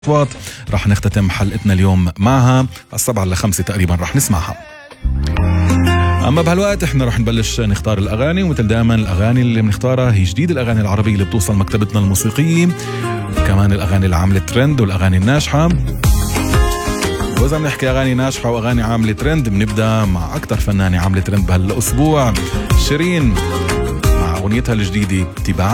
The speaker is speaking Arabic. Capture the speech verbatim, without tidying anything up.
أصوات رح نختتم حلقتنا اليوم معها السبعة لخمسة تقريبا رح نسمعها. أما بهالوقت إحنا رح نبلش نختار الأغاني، ومثل دائما الأغاني اللي بنختارها هي جديد الأغاني العربية اللي بتوصل مكتبتنا الموسيقية، كمان الأغاني اللي عاملة ترند والأغاني الناجحة. وإذا بنحكي أغاني ناجحة وأغاني عاملة ترند، بنبدأ مع أكتر فنانة عاملة ترند بهالأسبوع، شيرين مع أغنيتها الجديدة تباع.